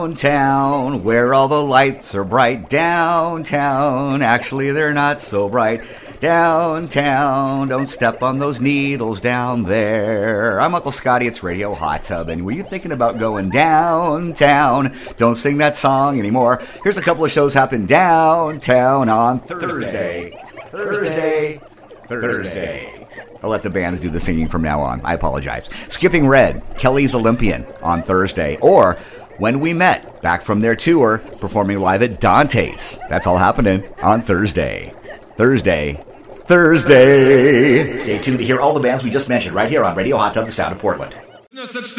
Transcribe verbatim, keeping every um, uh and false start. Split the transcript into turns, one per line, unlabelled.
Downtown, where all the lights are bright. Downtown, actually they're not so bright. Downtown, don't step on those needles down there. I'm Uncle Scotty, it's Radio Hot Tub, and were you thinking about going downtown? Don't sing that song anymore. Here's a couple of shows happen downtown on Thursday. Thursday. Thursday. Thursday. I'll let the bands do the singing from now on. I apologize. Skipping Red, Kelly's Olympian on Thursday. Or When We Met, back from their tour, performing live at Dante's. That's all happening on Thursday. Thursday. Thursday. Stay tuned to hear all the bands we just mentioned right here on Radio Hot Tub, the sound of Portland.
No such thing.